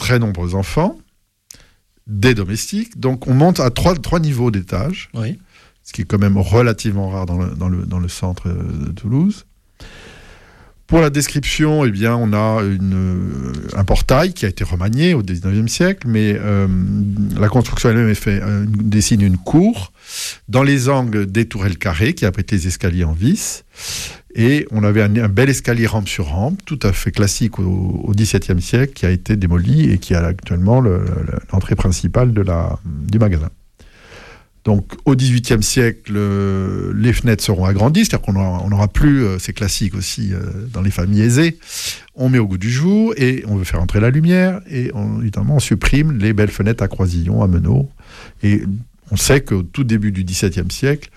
très nombreux enfants, des domestiques. Donc on monte à trois niveaux d'étage, Oui. ce qui est quand même relativement rare dans le centre de Toulouse. Pour la description, eh bien, on a un portail qui a été remanié au XIXe siècle, mais la construction elle-même dessine une cour, dans les angles des tourelles carrées qui abritent les escaliers en vis, et on avait un bel escalier rampe sur rampe, tout à fait classique au XVIIe siècle, qui a été démoli et qui a actuellement l'entrée principale du magasin. Donc, au XVIIIe siècle, les fenêtres seront agrandies, c'est-à-dire qu'on n'aura plus, c'est classique aussi dans les familles aisées, on met au goût du jour et on veut faire entrer la lumière et évidemment on supprime les belles fenêtres à croisillons, à meneaux. Et on sait qu'au tout début du XVIIe siècle,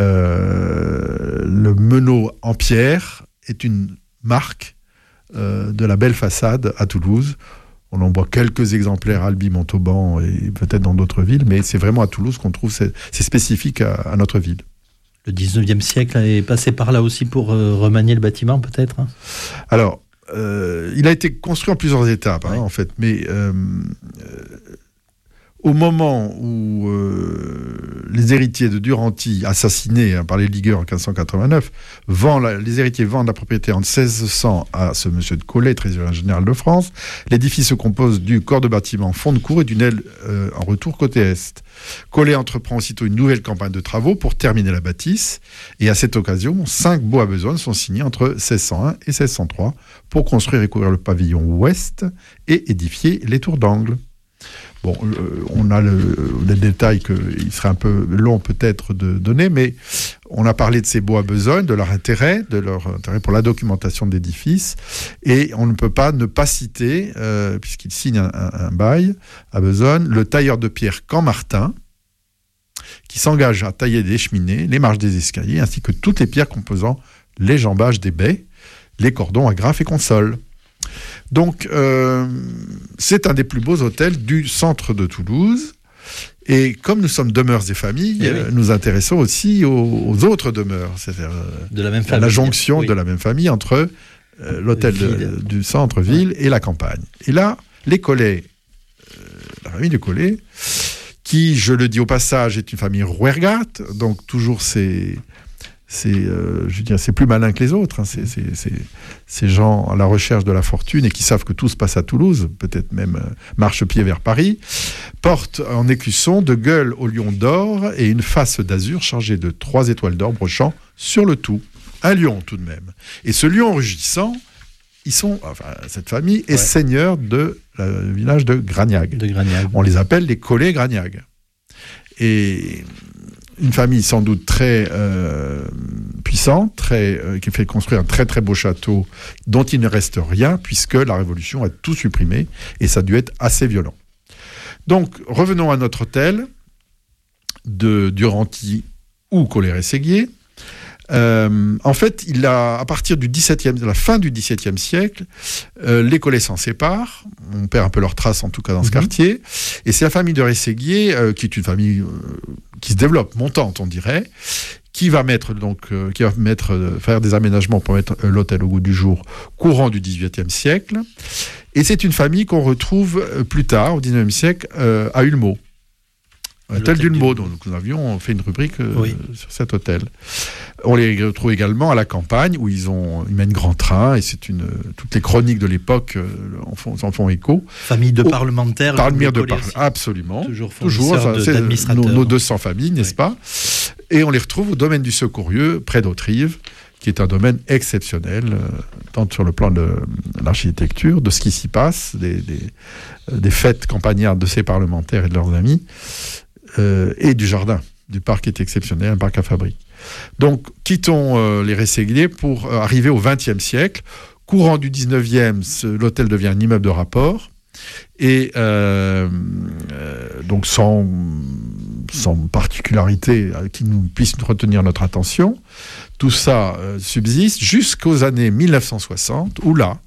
le meneau en pierre est une marque de la belle façade à Toulouse. On en voit quelques exemplaires à Albi, Montauban et peut-être dans d'autres villes, mais c'est vraiment à Toulouse qu'on trouve, c'est spécifique à notre ville. Le 19e siècle est passé par là aussi pour remanier le bâtiment, peut-être, hein. Alors, il a été construit en plusieurs étapes, Oui. en fait, mais au moment où les héritiers de Duranty, assassinés par les ligueurs en 1589, les héritiers vendent la propriété en 1600 à ce monsieur de Collet, trésorier général de France. L'édifice se compose du corps de bâtiment fond de cour et d'une aile en retour côté est. Collet entreprend aussitôt une nouvelle campagne de travaux pour terminer la bâtisse. Et à cette occasion, 5 baux à besogne sont signés entre 1601 et 1603 pour construire et couvrir le pavillon ouest et édifier les tours d'angle. Bon, on a les détails qu'il serait un peu long peut-être de donner, mais on a parlé de ces baux à besogne, de leur intérêt pour la documentation de l'édifice, et on ne peut pas ne pas citer, puisqu'il signe un bail à besogne, le tailleur de pierre Cammartin, qui s'engage à tailler des cheminées, les marches des escaliers, ainsi que toutes les pierres composant les jambages des baies, les cordons, agrafes et consoles. Donc, c'est un des plus beaux hôtels du centre de Toulouse. Et comme nous sommes demeures et familles, oui. nous intéressons aussi aux autres demeures, c'est-à-dire De la même famille. la jonction Oui. de la même famille entre l'hôtel du centre-ville et la campagne. Et là, les Collets, la famille de Collet, qui, je le dis au passage, est une famille rouergat, donc toujours c'est plus malin que les autres, hein. Ces gens à la recherche de la fortune et qui savent que tout se passe à Toulouse, peut-être même marche-pied vers Paris, portent en écusson de gueules au lion d'or et une face d'azur chargée de 3 étoiles d'or brochant sur le tout. Un lion tout de même. Et ce lion rugissant, cette famille est seigneur du village de Gragnac. On les appelle les Collets-Gragnac. Et une famille sans doute très puissante, qui fait construire un très très beau château dont il ne reste rien puisque la Révolution a tout supprimé et ça a dû être assez violent. Donc revenons à notre hôtel de Duranty ou Collet-Rességuier. En fait, à partir de la fin du XVIIe siècle, les Collets s'en séparent. On perd un peu leur trace, en tout cas dans ce quartier. Et c'est la famille de Rességuier, qui est une famille qui se développe, montante, on dirait, qui va faire des aménagements pour mettre l'hôtel au goût du jour courant du XVIIIe siècle. Et c'est une famille qu'on retrouve plus tard, au XIXe siècle, à Ulmo. Hôtel d'Ulmo, dont nous avions fait une rubrique sur cet hôtel. On les retrouve également à la campagne, où ils mènent grand train, et toutes les chroniques de l'époque en font écho. Famille de parlementaires. Absolument. Toujours c'est nos 200 familles, n'est-ce pas? Et on les retrouve au domaine du Secourieux, près d'Autrive, qui est un domaine exceptionnel, tant sur le plan de l'architecture, de ce qui s'y passe, des fêtes campagnardes de ces parlementaires et de leurs amis, et du jardin, du parc qui est exceptionnel, un parc à fabrique. Donc, quittons les Rességuier pour arriver au XXe siècle. Courant du XIXe, l'hôtel devient un immeuble de rapport, et donc sans particularité qui puisse puisse retenir notre attention. Tout ça subsiste jusqu'aux années 1960, où là,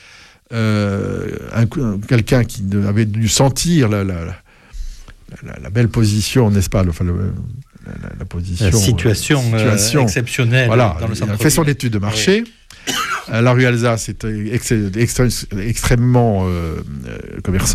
quelqu'un qui avait dû sentir la belle position, n'est-ce pas, la position, la situation exceptionnelle, voilà, dans le centre-ville. Il a fait son étude de marché. La rue Alsace est extrêmement commerçante.